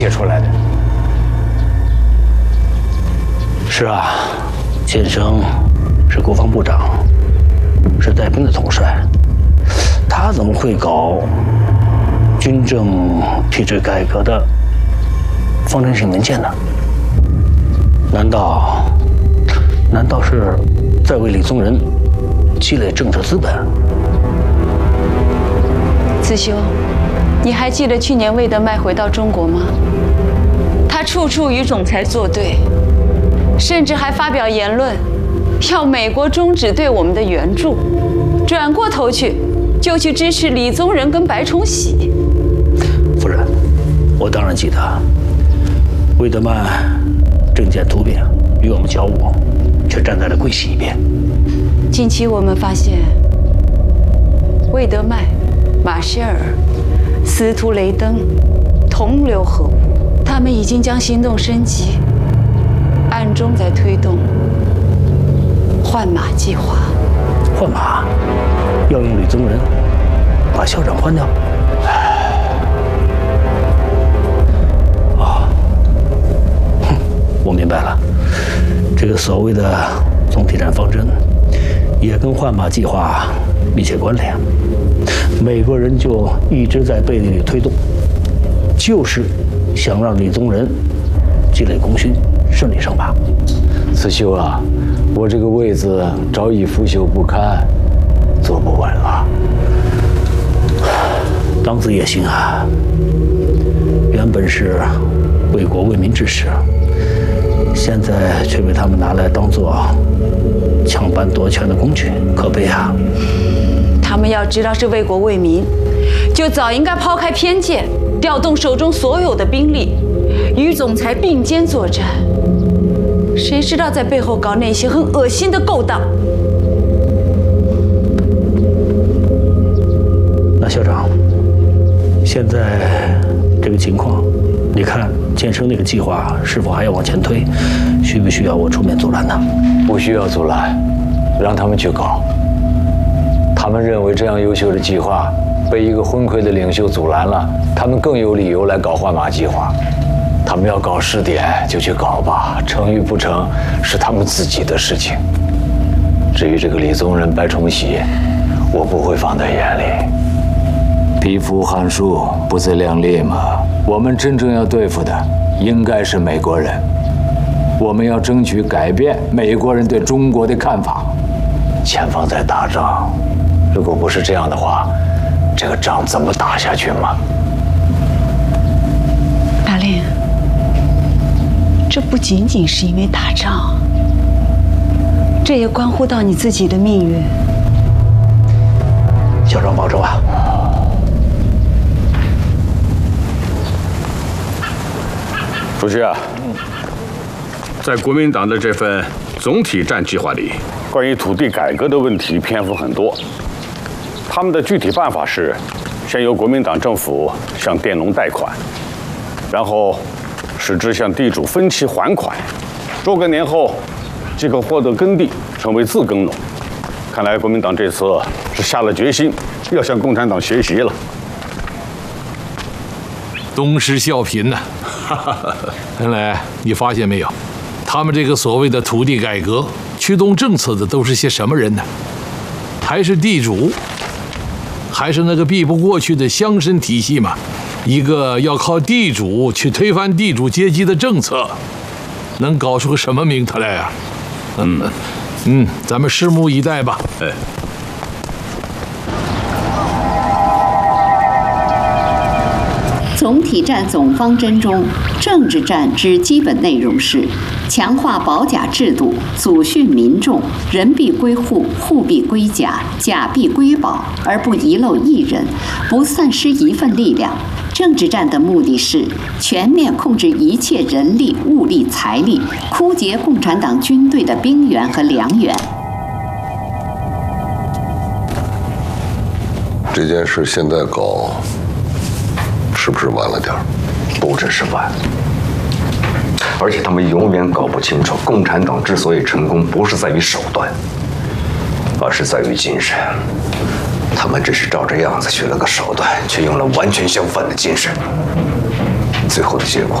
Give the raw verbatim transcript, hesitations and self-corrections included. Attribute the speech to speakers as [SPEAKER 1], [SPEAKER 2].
[SPEAKER 1] 写出来的。
[SPEAKER 2] 是啊，先生是国防部长，是带兵的统帅，他怎么会搞军政体制改革的方针性文件呢？难道难道是在为李宗仁积累政治资本？
[SPEAKER 3] 子修，你还记得去年魏德迈回到中国吗？他处处与总裁作对，甚至还发表言论，要美国终止对我们的援助，转过头去就去支持李宗仁跟白崇禧。
[SPEAKER 2] 夫人，我当然记得，魏德迈政见突变，与我们交恶，却站在了桂系一边。
[SPEAKER 3] 近期我们发现，魏德迈、马歇尔、司徒雷登同流合污，他们已经将行动升级，暗中在推动换马计划。
[SPEAKER 2] 换马？要用李宗仁把校长换掉？啊，哼，我明白了，这个所谓的总体战方针，也跟换马计划密切关联。美国人就一直在背地里推动，就是想让李宗仁积累功勋，顺利上马。
[SPEAKER 4] 子修啊，我这个位子早已腐朽不堪，坐不稳了。
[SPEAKER 2] 当自野心啊，原本是为国为民之事，现在却被他们拿来当作抢班夺权的工具，可悲啊！
[SPEAKER 3] 他们要知道是为国为民，就早应该抛开偏见，调动手中所有的兵力，与总裁并肩作战。谁知道在背后搞那些很恶心的勾当？
[SPEAKER 2] 那校长，现在这个情况，你看建生那个计划是否还要往前推？需不需要我出面阻拦呢？
[SPEAKER 4] 不需要阻拦，让他们去搞。他们认为这样优秀的计划被一个昏聩的领袖阻拦了，他们更有理由来搞换马计划。他们要搞试点就去搞吧，成与不成是他们自己的事情。至于这个李宗仁、白崇禧，我不会放在眼里。匹夫汉树，不自量力嘛。我们真正要对付的应该是美国人，我们要争取改变美国人对中国的看法。前方在打仗，如果不是这样的话，这个仗怎么打下去嘛？
[SPEAKER 3] 大令，这不仅仅是因为打仗，这也关乎到你自己的命运。
[SPEAKER 2] 校长保重啊！
[SPEAKER 5] 主席啊，在国民党的这份总体战计划里，关于土地改革的问题篇幅很多。他们的具体办法是，先由国民党政府向佃农贷款，然后使之向地主分期还款，若干年后即可获得耕地，成为自耕农。看来国民党这次是下了决心，要向共产党学习了。
[SPEAKER 6] 东施效颦呐！原来你发现没有，他们这个所谓的土地改革驱动政策的都是些什么人呢？还是地主，还是那个避不过去的乡绅体系嘛？一个要靠地主去推翻地主阶级的政策，能搞出个什么名堂来啊？嗯嗯，咱们拭目以待吧。哎。
[SPEAKER 7] 总体战总方针中，政治战之基本内容是强化保甲制度，祖训民众，人必归户，户必归甲，甲必归保，而不遗漏一人，不丧失一份力量。政治战的目的是全面控制一切人力、物力、财力，枯竭共产党军队的兵源和粮源。
[SPEAKER 8] 这件事现在搞，是不是晚了点儿？
[SPEAKER 9] 不只是晚，而且他们永远搞不清楚，共产党之所以成功，不是在于手段，而是在于精神。他们只是照着样子学了个手段，却用了完全相反的精神。 最后的结果。